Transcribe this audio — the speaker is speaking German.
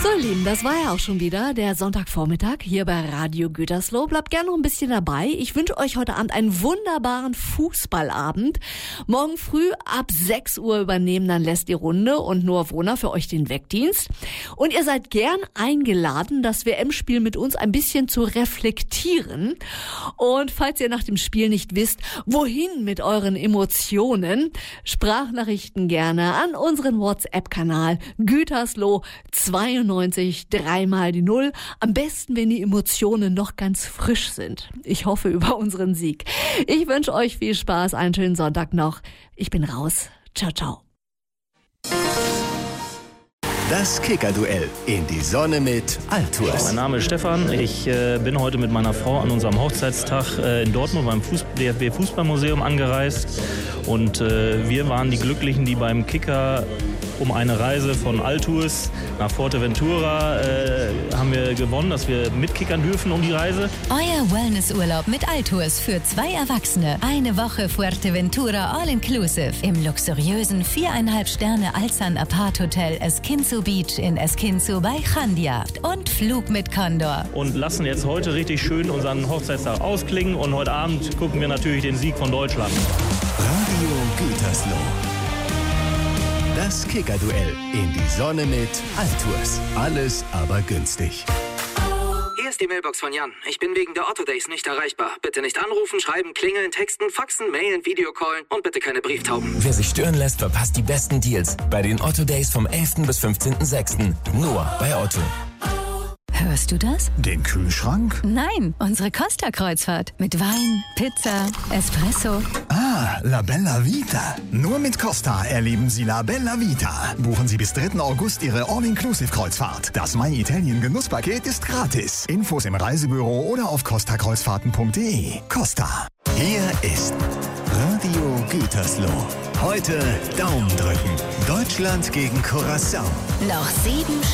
So, ihr Lieben, das war ja auch schon wieder der Sonntagvormittag hier bei Radio Gütersloh. Bleibt gerne noch ein bisschen dabei. Ich wünsche euch heute Abend einen wunderbaren Fußballabend. Morgen früh ab 6 Uhr übernehmen dann lässt die Runde und Noah Wohner für euch den Wegdienst. Und ihr seid gern eingeladen, das WM-Spiel mit uns ein bisschen zu reflektieren. Und falls ihr nach dem Spiel nicht wisst, wohin mit euren Emotionen, Sprachnachrichten gerne an unseren WhatsApp-Kanal Gütersloh 92 3 mal die 0. Am besten, wenn die Emotionen noch ganz frisch sind. Ich hoffe über unseren Sieg. Ich wünsche euch viel Spaß, einen schönen Sonntag noch. Ich bin raus. Ciao, ciao. Das Kicker-Duell in die Sonne mit Altours. Mein Name ist Stefan. Ich bin heute mit meiner Frau an unserem Hochzeitstag in Dortmund beim DFB Fußballmuseum angereist. Und wir waren die Glücklichen, die beim Kicker um eine Reise von Altours nach Fuerteventura haben wir gewonnen, dass wir mitkickern dürfen um die Reise. Euer Wellnessurlaub mit Altours für 2 Erwachsene. Eine Woche Fuerteventura All-Inclusive im luxuriösen 4,5 Sterne Alzan Apart Hotel Esquinzo Beach in Esquinzo bei Jandia. Und Flug mit Condor. Und lassen jetzt heute richtig schön unseren Hochzeitstag ausklingen. Und heute Abend gucken wir natürlich den Sieg von Deutschland. Radio Gütersloh. Das Kicker-Duell in die Sonne mit Altours. Alles aber günstig. Hier ist die Mailbox von Jan. Ich bin wegen der Otto Days nicht erreichbar. Bitte nicht anrufen, schreiben, klingeln, texten, faxen, mailen, Videocallen und bitte keine Brieftauben. Wer sich stören lässt, verpasst die besten Deals bei den Otto Days vom 11. bis 15.06. Nur bei Otto. Hörst du das? Den Kühlschrank? Nein, unsere Costa-Kreuzfahrt. Mit Wein, Pizza, Espresso. Ah, La Bella Vita. Nur mit Costa erleben Sie La Bella Vita. Buchen Sie bis 3. August Ihre All-Inclusive-Kreuzfahrt. Das My Italien Genusspaket ist gratis. Infos im Reisebüro oder auf costakreuzfahrten.de. Costa. Hier ist Radio Gütersloh. Heute Daumen drücken. Deutschland gegen Curaçao. Noch 7